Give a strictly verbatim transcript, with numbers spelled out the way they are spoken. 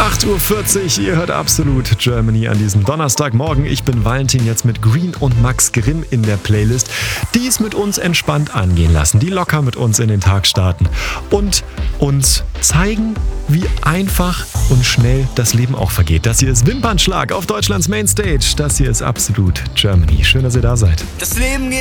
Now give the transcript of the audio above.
acht Uhr vierzig, ihr hört Absolut Germany an diesem Donnerstagmorgen. Ich bin Valentin, jetzt mit Green und Max Grimm in der Playlist, die es mit uns entspannt angehen lassen, die locker mit uns in den Tag starten und uns zeigen, wie einfach und schnell das Leben auch vergeht. Das hier ist Wimpernschlag auf Deutschlands Mainstage. Das hier ist Absolut Germany. Schön, dass ihr da seid. Das Leben